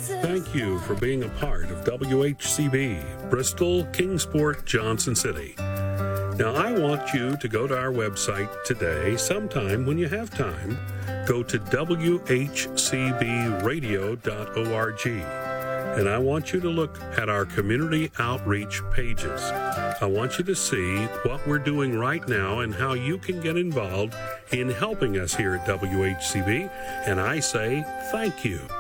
Thank you for being a part of WHCB, Bristol, Kingsport, Johnson City. Now, I want you to go to our website today, sometime when you have time. Go to WHCBradio.org. And I want you to look at our community outreach pages. I want you to see what we're doing right now and how you can get involved in helping us here at WHCB. And I say thank you.